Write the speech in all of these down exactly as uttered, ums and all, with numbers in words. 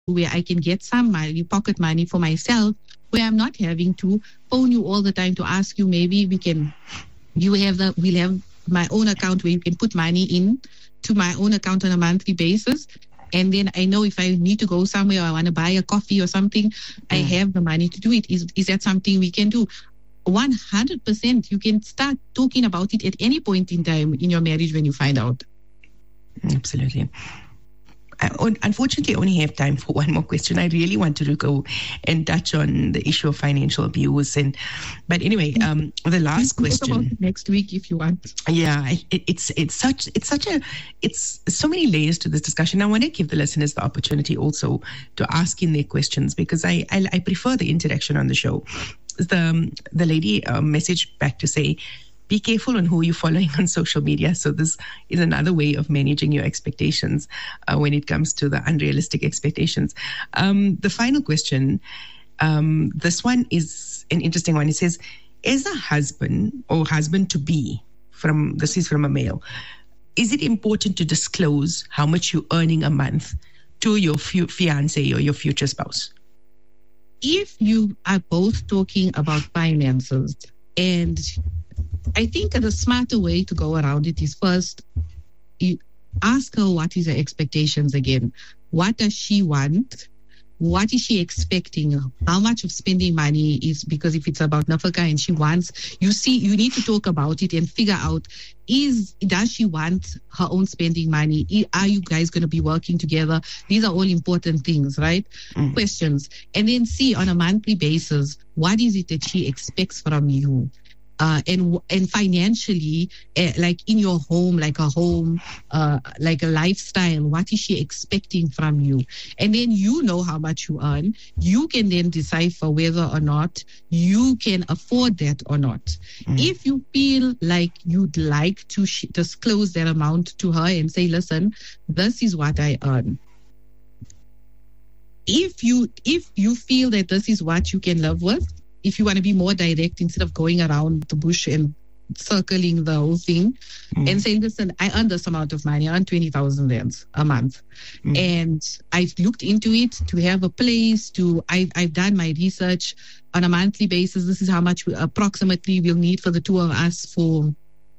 where I can get some money, pocket money for myself, where I'm not having to phone you all the time to ask you, maybe we can, you have the, we'll have my own account where you can put money in to my own account on a monthly basis. And then I know if I need to go somewhere or I want to buy a coffee or something, mm. I have the money to do it. Is is that something we can do? one hundred percent. You can start talking about it at any point in time in your marriage when you find out. Absolutely. I unfortunately only have time for one more question. I really wanted to go and touch on the issue of financial abuse, and but anyway, um, the last we'll question talk about it next week if you want. Yeah, it, it's it's such it's such a it's so many layers to this discussion. I want to give the listeners the opportunity also to ask in their questions, because I I, I prefer the interaction on the show. The the lady uh, messaged back to say, be careful on who you're following on social media. So this is another way of managing your expectations uh, when it comes to the unrealistic expectations. Um, the final question, um, this one is an interesting one. It says, as a husband or husband-to-be, from this is from a male, is it important to disclose how much you're earning a month to your fi- fiancé or your future spouse? If you are both talking about finances, and I think the smarter way to go around it is first, you ask her what is her expectations again. What does she want? What is she expecting? How much of spending money is, because if it's about nafaka and she wants, you see, you need to talk about it and figure out, is, does she want her own spending money? Are you guys going to be working together? These are all important things, right? Mm. Questions. And then see on a monthly basis, what is it that she expects from you? Uh, and and financially, uh, like in your home, like a home, uh, like a lifestyle, what is she expecting from you? And then you know how much you earn. You can then decipher whether or not you can afford that or not. Mm. If you feel like you'd like to sh- disclose that amount to her and say, listen, this is what I earn. If you if you feel that this is what you can live with, if you want to be more direct instead of going around the bush and circling the whole thing, mm. and saying, listen, I earn this amount of money, I earn twenty thousand rands a month. Mm. And I've looked into it to have a place to, I've, I've done my research on a monthly basis. This is how much we approximately we'll need for the two of us for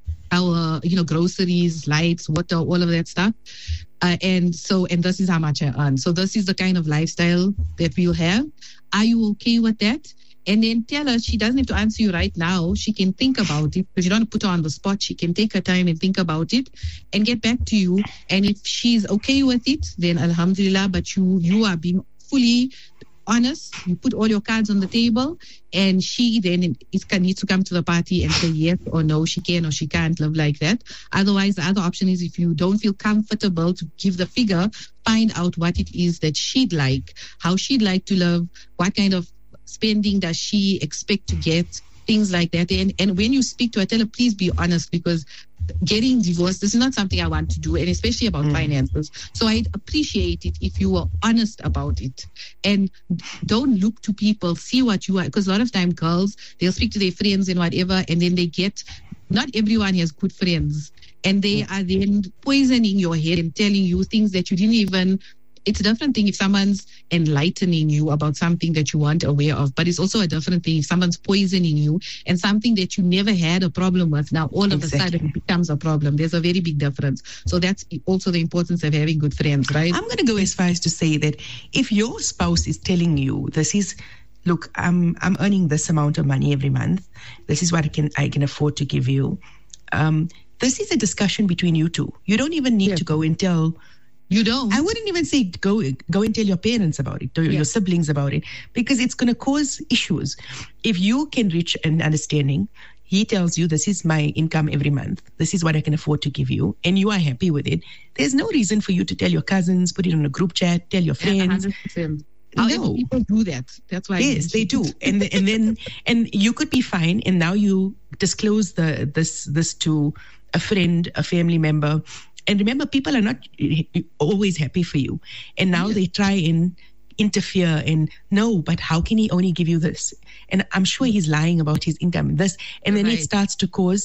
our, you know, groceries, lights, water, all of that stuff. Uh, and so, and this is how much I earn. So this is the kind of lifestyle that we'll have. Are you okay with that? And then tell her she doesn't have to answer you right now. She can think about it, because you don't put her on the spot. She can take her time and think about it and get back to you. And if she's okay with it, then alhamdulillah, but you you are being fully honest. You put all your cards on the table, and she then is, needs to come to the party and say yes or no, she can or she can't live like that. Otherwise, the other option is, if you don't feel comfortable to give the figure, find out what it is that she'd like, how she'd like to live, what kind of spending does she expect to get, things like that. And and when you speak to her, tell her, please be honest, because getting divorced, this is not something I want to do, and especially about mm. finances. So I'd appreciate it if you were honest about it. And don't look to people, see what you are, because a lot of time girls, they'll speak to their friends and whatever, and then they get, not everyone has good friends, and they mm. are then poisoning your head and telling you things that you didn't even. It's a different thing if someone's enlightening you about something that you weren't aware of, but it's also a different thing if someone's poisoning you and something that you never had a problem with, now all of exactly. a sudden it becomes a problem. There's a very big difference. So that's also the importance of having good friends, right? I'm going to go as far as to say that if your spouse is telling you, this is, look, I'm I'm earning this amount of money every month, this is what I can I can afford to give you, um, this is a discussion between you two. You don't even need yeah. to go and tell. You don't. I wouldn't even say go go and tell your parents about it, or yeah. your siblings about it, because it's going to cause issues. If you can reach an understanding, he tells you, this is my income every month, this is what I can afford to give you, and you are happy with it, there's no reason for you to tell your cousins, put it on a group chat, tell your friends. Yeah, one hundred percent. However, no. people do that. That's why. Yes, they do, and and then and you could be fine, and now you disclose the this this to a friend, a family member. And remember, people are not always happy for you. And now yeah. they try and interfere and, no, but how can he only give you this? And I'm sure he's lying about his income, this. And then right. it starts to cause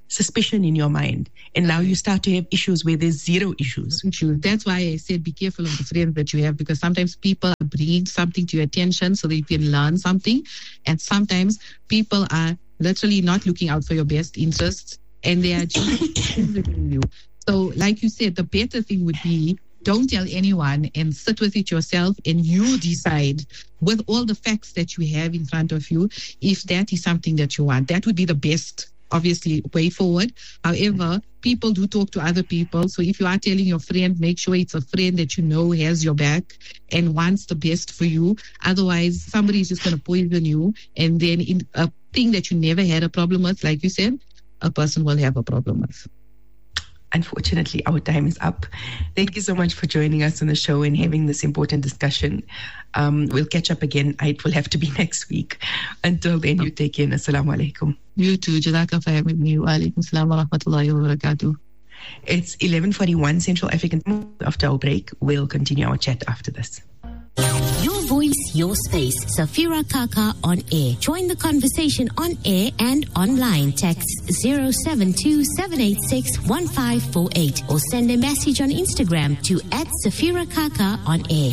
suspicion in your mind. And now you start to have issues where there's zero issues. That's why I said be careful of the friends that you have, because sometimes people are bringing something to your attention so that you can learn something. And sometimes people are literally not looking out for your best interests and they are just you. So like you said, the better thing would be don't tell anyone and sit with it yourself and you decide with all the facts that you have in front of you if that is something that you want. That would be the best, obviously, way forward. However, people do talk to other people. So if you are telling your friend, make sure it's a friend that you know has your back and wants the best for you. Otherwise, somebody is just going to poison you. And then in a thing that you never had a problem with, like you said, a person will have a problem with. Unfortunately, our time is up. Thank you so much for joining us on the show and having this important discussion. Um, we'll catch up again. It will have to be next week. Until then, you take care. Assalamu alaikum. You too. Jazakallah for having me. Wa alaikum salam wa rahmatullahi wa barakatuh. It's eleven forty-one Central African time. After our break, we'll continue our chat after this. Your voice, your space. Safira Kaka on air. Join the conversation on air and online. Text zero seven two seven eight six one five four eight or send a message on Instagram to at Safira Kaka on air.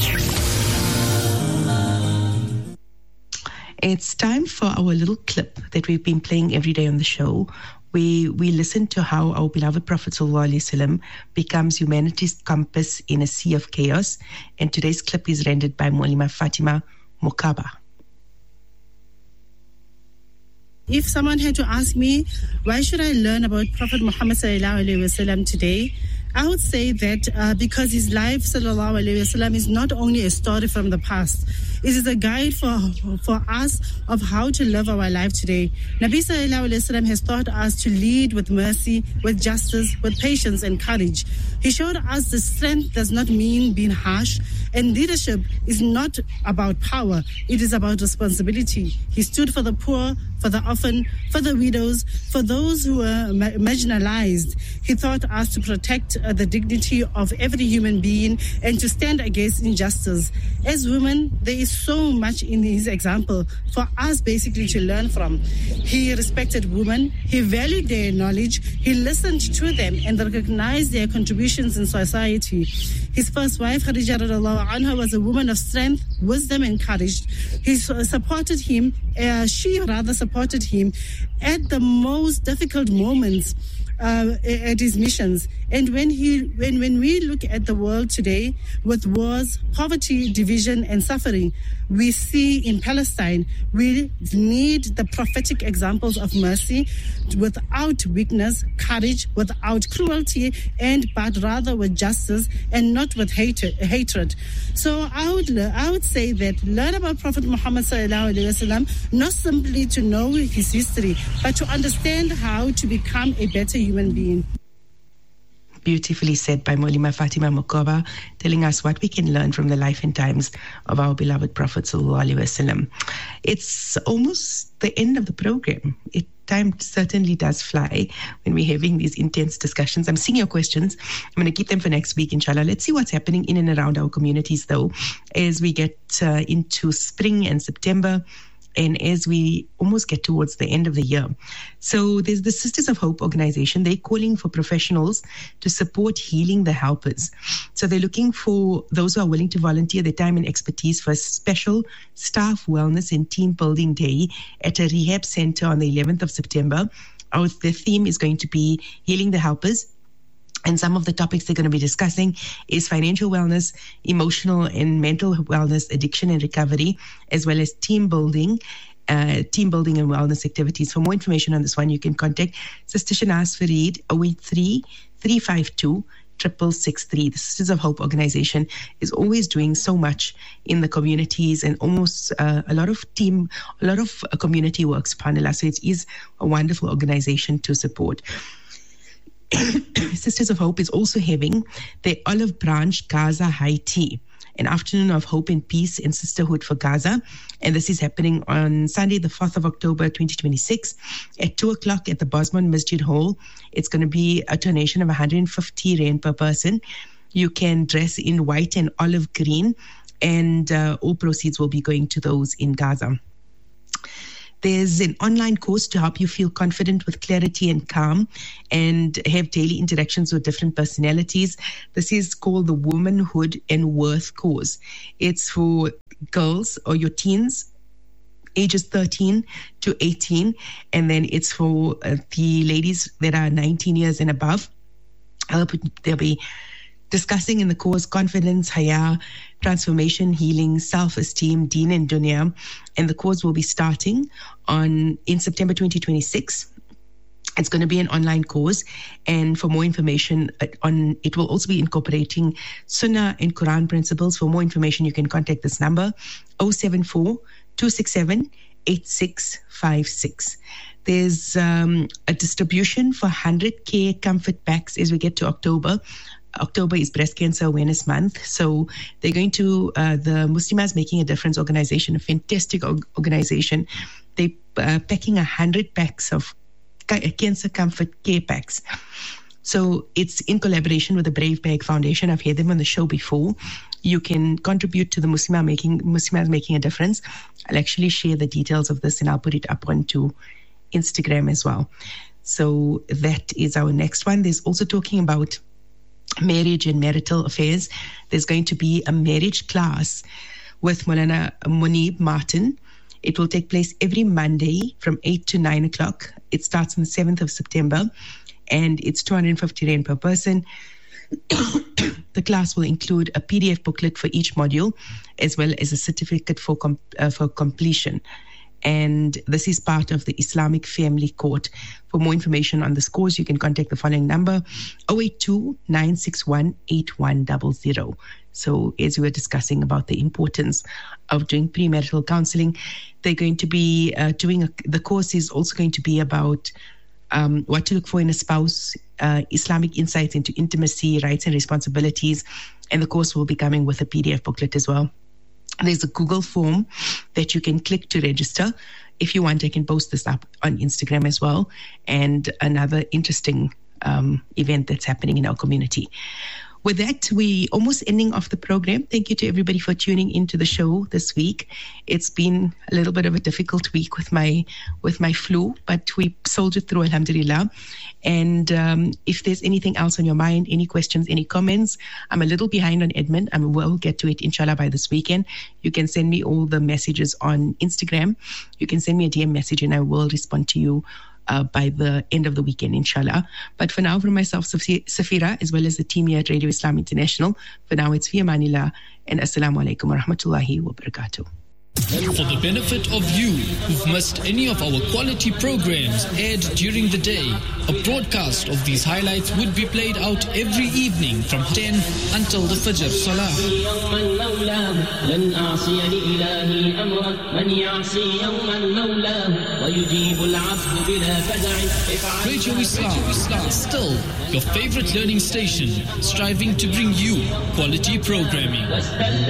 It's time for our little clip that we've been playing every day on the show. We we listen to how our beloved Prophet ﷺ becomes humanity's compass in a sea of chaos. And today's clip is rendered by Maulima Fatima Mokaba. If someone had to ask me, why should I learn about Prophet Muhammad sallallahu alaihi wasallam today? I would say that uh, because his life, sallallahu alaihi wasallam, is not only a story from the past. It is a guide for for us of how to live our life today. Nabi sallallahu alaihi wasallam has taught us to lead with mercy, with justice, with patience and courage. He showed us the strength does not mean being harsh, and leadership is not about power. It is about responsibility. He stood for the poor, for the orphan, for the widows, for those who were marginalized. He taught us to protect uh, the dignity of every human being and to stand against injustice. As women, there is so much in his example for us basically to learn from. He respected women, he valued their knowledge, he listened to them and recognized their contributions in society. His first wife, Khadija radiallahu anha, was a woman of strength, wisdom and courage. He supported him, uh, she rather supported him at the most difficult moments uh, at his missions. And when he, when, when we look at the world today with wars, poverty, division and suffering, we see in Palestine, we need the prophetic examples of mercy without weakness, courage, without cruelty, and but rather with justice and not with hatred. hatred. So I would I would say that learn about Prophet Muhammad sallallahu alaihi wasallam, not simply to know his history, but to understand how to become a better human being. Beautifully said by Maulima Fatima Mokaba, telling us what we can learn from the life and times of our beloved Prophet sallallahu alaihi wasallam. It's almost the end of the program. It time certainly does fly when we're having these intense discussions. I'm seeing your questions. I'm going to keep them for next week, inshallah. Let's see what's happening in and around our communities, though, as we get uh, into spring and September, and as we almost get towards the end of the year. So there's the Sisters of Hope organization. They're calling for professionals to support healing the helpers. So they're looking for those who are willing to volunteer their time and expertise for a special staff wellness and team building day at a rehab center on the eleventh of September. Our, the theme is going to be healing the helpers. And some of the topics they're going to be discussing is financial wellness, emotional and mental wellness, addiction and recovery, as well as team building, uh, team building and wellness activities. For more information on this one, you can contact Sister Shanaz Fareed, zero eight three, three five two, six six six three. The Sisters of Hope organization is always doing so much in the communities and almost uh, a lot of team, a lot of uh, community work, subhanAllah. So it is a wonderful organization to support. Sisters of Hope is also having the Olive Branch Gaza High Tea, an afternoon of hope and peace and sisterhood for Gaza. And this is happening on Sunday, the fourth of October, twenty twenty-six at two o'clock at the Bosman Masjid Hall. It's going to be a donation of one hundred fifty rand per person. You can dress in white and olive green, and uh, all proceeds will be going to those in Gaza. There's an online course to help you feel confident with clarity and calm and have daily interactions with different personalities. This is called the Womanhood and Worth course. It's for girls or your teens, ages thirteen to eighteen, and then it's for uh, the ladies that are nineteen years and above. Uh, they'll be discussing in the course confidence, haya, transformation, healing, self-esteem, deen and dunya. And the course will be starting on in September twenty twenty-six. It's going to be an online course. And for more information on, it will also be incorporating Sunnah and Quran principles. For more information, you can contact this number, oh seven four, two six seven, eight six five six. There's um, a distribution for one hundred K comfort packs as we get to October. October is Breast Cancer Awareness Month. So they're going to, uh, the Muslimas Making a Difference organization, a fantastic organization. They're uh, packing one hundred packs of cancer comfort care packs. So it's in collaboration with the Brave Bag Foundation. I've had them on the show before. You can contribute to the Muslimas Making, Muslimas Making a Difference. I'll actually share the details of this and I'll put it up onto Instagram as well. So that is our next one. There's also talking about marriage and marital affairs. There's going to be a marriage class with Maulana Munib Martin. It will take place every Monday from eight to nine o'clock. It starts on the seventh of September and it's two hundred fifty rand per person. The class will include a P D F booklet for each module as well as a certificate for com- uh, for completion. And this is part of the Islamic Family Court. For more information on this course, you can contact the following number, oh eight two, nine six one, eight one zero zero. So as we were discussing about the importance of doing premarital counseling, they're going to be uh, doing, a, the course is also going to be about um, what to look for in a spouse, uh, Islamic insights into intimacy, rights and responsibilities. And the course will be coming with a P D F booklet as well. There's a Google form that you can click to register. If you want, I can post this up on Instagram as well. And another interesting um, event that's happening in our community. With that, we almost ending off the program. Thank you to everybody for tuning into the show this week. It's been a little bit of a difficult week with my with my flu, but we soldiered through, alhamdulillah. And um, if there's anything else on your mind, any questions, any comments, I'm a little behind on admin. I will get to it, inshallah, by this weekend. You can send me all the messages on Instagram. You can send me a D M message and I will respond to you Uh, by the end of the weekend, inshallah. But for now, from myself, Safira, as well as the team here at Radio Islam International, for now it's Fi Amanillah and Assalamu alaikum wa rahmatullahi wa barakatuh. For the benefit of you who've missed any of our quality programs aired during the day, a broadcast of these highlights would be played out every evening from ten until the Fajr Salah. Radio Islam, still your favorite learning station, striving to bring you quality programming.